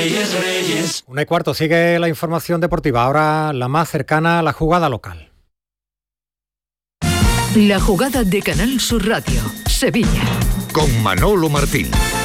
Reyes, Reyes. 1:15, sigue la información deportiva, ahora la más cercana a la jugada local. La jugada de Canal Sur Radio, Sevilla. Con Manolo Martín.